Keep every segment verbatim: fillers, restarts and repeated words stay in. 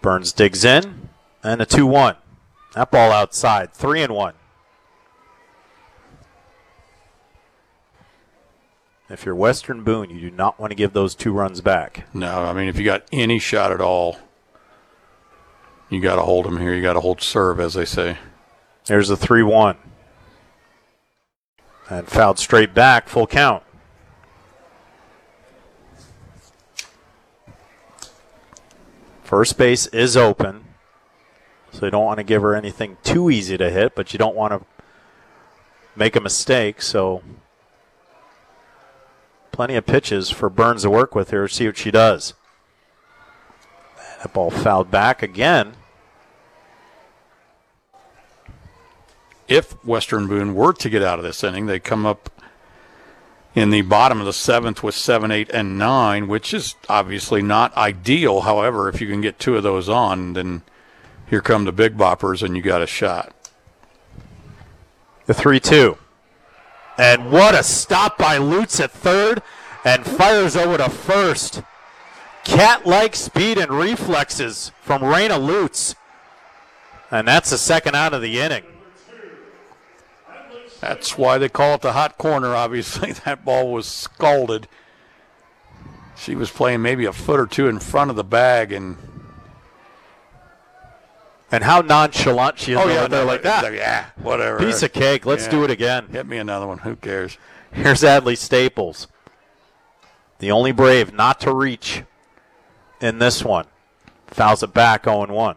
Burns digs in, and a two one. That ball outside, three and one. If you're Western Boone, you do not want to give those two runs back. No, I mean, if you got any shot at all, you got to hold them here. You got to hold serve, as they say. There's a three one. And fouled straight back, full count. First base is open, so you don't want to give her anything too easy to hit, but you don't want to make a mistake, so plenty of pitches for Burns to work with here. See what she does. That ball fouled back again. If Western Boone were to get out of this inning, they come up in the bottom of the seventh with seven, eight, and nine, which is obviously not ideal. However, if you can get two of those on, then here come the big boppers, and you got a shot. The three two. And what a stop by Lutz at third, and fires over to first. Cat-like speed and reflexes from Raina Lutz. And that's the second out of the inning. That's why they call it the hot corner, obviously. That ball was scalded. She was playing maybe a foot or two in front of the bag, and and how nonchalant she is oh, yeah, out there no, like that. Like, yeah, whatever. Piece of cake. Let's yeah. do it again. Hit me another one. Who cares? Here's Adley Staples. The only Brave not to reach in this one. Fouls it back, oh and one.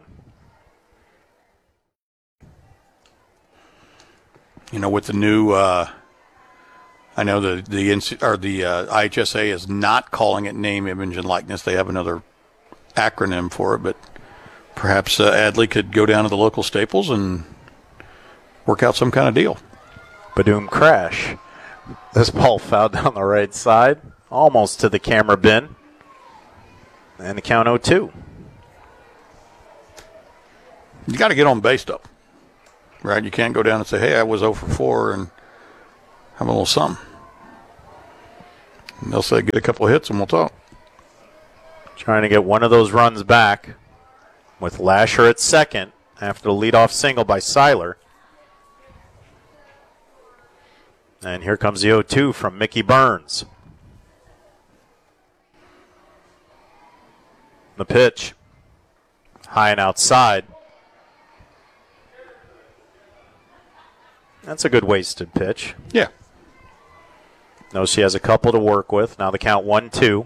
You know, with the new, uh, I know the the or the uh, I H S A is not calling it name, image, and likeness. They have another acronym for it, but perhaps uh, Adley could go down to the local Staples and work out some kind of deal. Badoom crash. This ball fouled down the right side, almost to the camera bin. And the count oh two. You got to get on base, though. Right? You can't go down and say, hey, I was oh for four and have a little something. And they'll say, get a couple of hits and we'll talk. Trying to get one of those runs back with Lasher at second after the leadoff single by Seiler. And here comes the oh two from Mickey Burns. The pitch. High and outside. That's a good wasted pitch. Yeah. Knows she has a couple to work with. Now the count one two.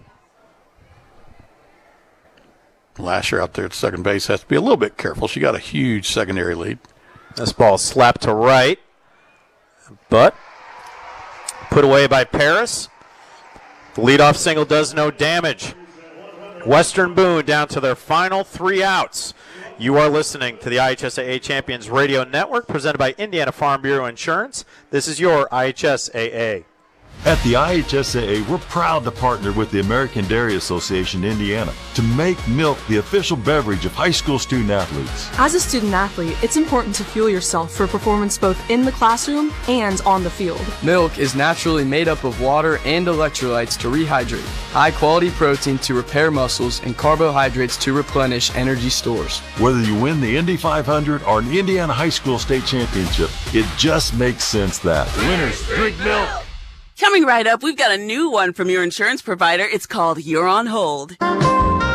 Lasher out there at second base has to be a little bit careful. She got a huge secondary lead. This ball slapped to right, but put away by Paris. The leadoff single does no damage. Western Boone down to their final three outs. You are listening to the I H S A A Champions Radio Network presented by Indiana Farm Bureau Insurance. This is your I H S A A. At the I H S A A, we're proud to partner with the American Dairy Association Indiana to make milk the official beverage of high school student athletes. As a student athlete, it's important to fuel yourself for performance both in the classroom and on the field. Milk is naturally made up of water and electrolytes to rehydrate, high-quality protein to repair muscles, and carbohydrates to replenish energy stores. Whether you win the Indy five hundred or an Indiana High School State Championship, it just makes sense that winners drink milk. Coming right up, we've got a new one from your insurance provider. It's called You're on Hold.